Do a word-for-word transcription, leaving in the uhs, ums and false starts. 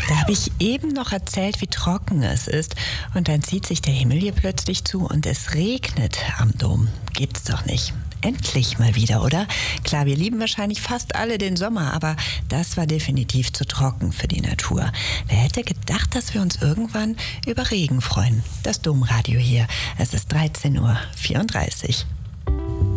Da habe ich eben noch erzählt, wie trocken es ist. Und dann zieht sich der Himmel hier plötzlich zu und es regnet am Dom. Gibt's doch nicht. Endlich mal wieder, oder? Klar, wir lieben wahrscheinlich fast alle den Sommer, aber das war definitiv zu trocken für die Natur. Wer hätte gedacht, dass wir uns irgendwann über Regen freuen? Das Domradio hier. Es ist dreizehn Uhr vierunddreißig.